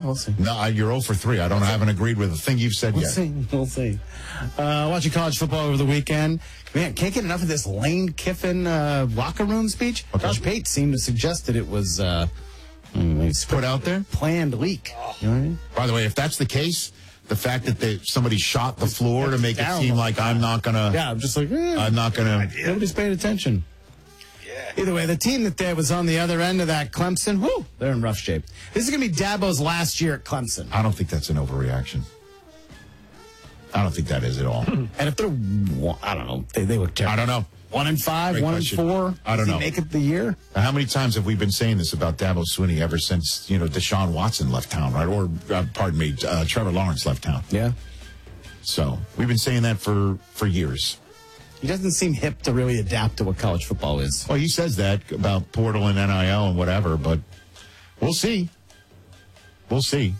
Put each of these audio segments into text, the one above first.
we'll see. No, you're 0 for 3. I haven't agreed with a thing you've said yet. We'll see. Watching college football over the weekend. Man, can't get enough of this Lane Kiffin locker room speech. Okay. Josh Pate seemed to suggest that it was Put out there? planned leak. You know what I mean? By the way, if that's the case, the fact that somebody shot the floor to make it seem like I'm not going to... Yeah, I'm just like, I'm not going to... Nobody's paying attention. Yeah. Either way, the team that was on the other end of that, Clemson, they're in rough shape. This is going to be Dabo's last year at Clemson. I don't think that's an overreaction. I don't think that is at all. And if they're, I don't know, they look terrible. I don't know. 1-5, Great 1-4. I don't know. Does he make it the year? Now, how many times have we been saying this about Dabo Swinney ever since, Deshaun Watson left town, right? Or, Trevor Lawrence left town. Yeah. So we've been saying that for years. He doesn't seem hip to really adapt to what college football is. Well, he says that about portal and NIL and whatever, but we'll see. We'll see.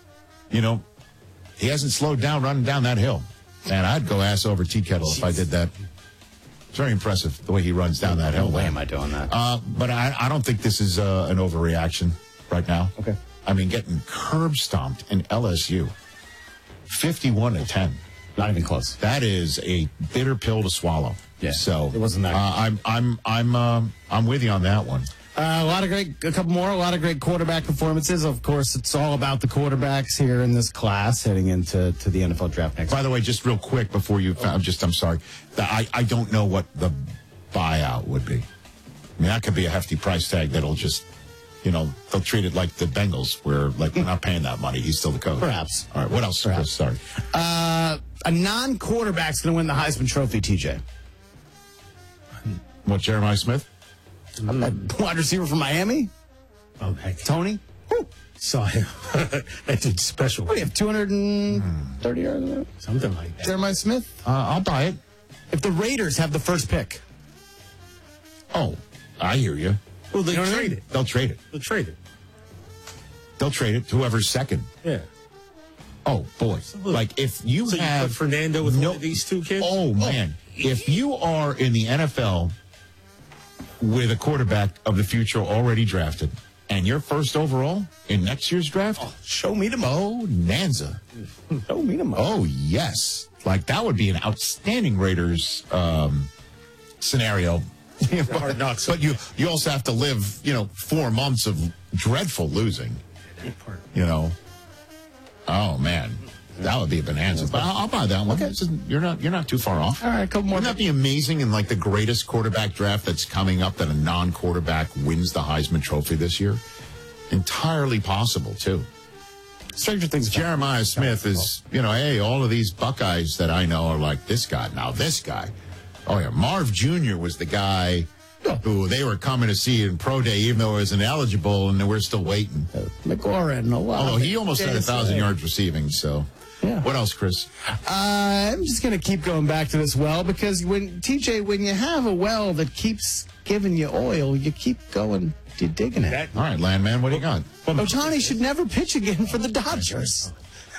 He hasn't slowed down running down that hill. And I'd go ass over tea kettle if I did that. It's very impressive the way he runs down that hill. No way am I doing that. But I don't think this is an overreaction right now. Okay. I mean, getting curb stomped in LSU, 51-10. Not even close. That is a bitter pill to swallow. Yeah. So it wasn't that. I'm with you on that one. A lot of great quarterback performances. Of course, it's all about the quarterbacks here in this class heading into the NFL draft next. By the way, just real quick before you, I'm sorry. I don't know what the buyout would be. I mean, that could be a hefty price tag that'll just, they'll treat it like the Bengals, where we're not paying that money. He's still the coach. Perhaps. All right. What else? Perhaps. Sorry. A non-quarterback's going to win the Heisman Trophy, TJ. What, Jeremiah Smith? Wide receiver from Miami? Oh, heck. Tony? Saw him. That dude's special. What do you have, 230 yards? Something like that. Jeremiah Smith? I'll buy it. If the Raiders have the first pick. Oh, I hear you. Well, they trade it. They'll trade it. They'll trade it. They'll trade it to whoever's second. Yeah. Oh, boy. Like, if you So have... you put Fernando with one of these two kids? Oh, man. If you are in the NFL with a quarterback of the future already drafted, and you're first overall in next year's draft... Oh, show me the Nanza. Show me the Oh, yes. Like, that would be an outstanding Raiders scenario. Hard knocks. But you also have to live, 4 months of dreadful losing. Oh, man. That would be a bonanza. But I'll buy that one. Okay. You're not too far off. All right, a couple more. Wouldn't that be amazing in the greatest quarterback draft that's coming up that a non-quarterback wins the Heisman Trophy this year? Entirely possible, too. Stranger things. Jeremiah Smith is, hey, all of these Buckeyes that I know are like this guy. Now, this guy. Oh, yeah. Marv Jr. was the guy who they were coming to see in Pro Day, even though he wasn't eligible, and we're still waiting. McLaurin, although he almost had 1,000 yards receiving, so. Yeah. What else, Chris? I'm just going to keep going back to this well, because when you have a well that keeps giving you oil, you keep going, you're digging it. All right, Landman, what do you got? Ohtani should never pitch again for the Dodgers.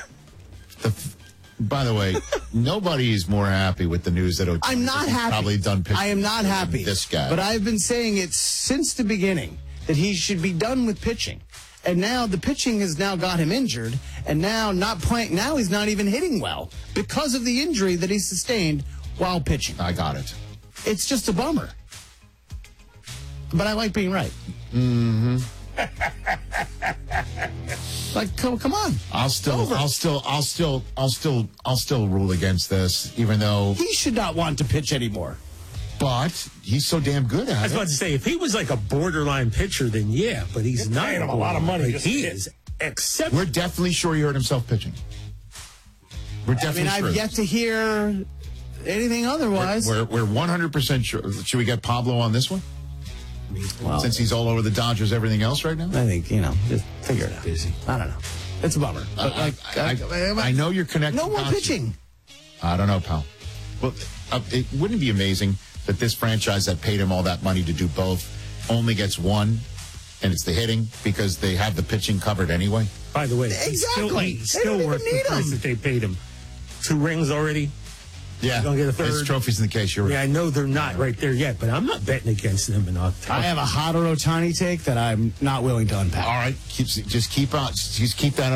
By the way, nobody is more happy with the news that Ohtani I'm not happy. Probably done pitching. I am not happy. This guy. But I've been saying it since the beginning that he should be done with pitching. And now the pitching has now got him injured, and now not playing. Now he's not even hitting well because of the injury that he sustained while pitching. I got it. It's just a bummer. But I like being right. Mm-hmm. Like, come on. I'll still rule against this, even though he should not want to pitch anymore. But he's so damn good at it. I was about to say, if he was like a borderline pitcher, then yeah, but he's not. Paying him a lot of money. He is exceptional. We're definitely sure he hurt himself pitching. We're definitely sure. I've yet to hear anything otherwise. We're 100% sure. Should we get Pablo on this one? Well, since he's all over the Dodgers, everything else right now? I think, just figure it out. Busy. I don't know. It's a bummer. But I know you're connected. No more pitching. I don't know, pal. Well, wouldn't it be amazing that this franchise that paid him all that money to do both only gets one, and it's the hitting, because they have the pitching covered anyway? By the way, exactly. He's still worth the price that they paid him. 2 rings already. Yeah, gonna get a third. There's trophies in the case. You're right. Yeah, I know they're not right there yet, but I'm not betting against them. And I have a hotter Ohtani take that I'm not willing to unpack. All right, just keep that